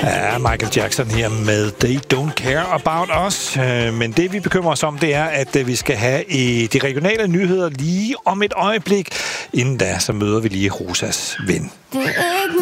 Ja, Michael Jackson her med They Don't Care About Us. Men det, vi bekymrer os om, det er, at vi skal have de regionale nyheder lige om et øjeblik. Inden da, så møder vi lige Rosas ven. Det er ikke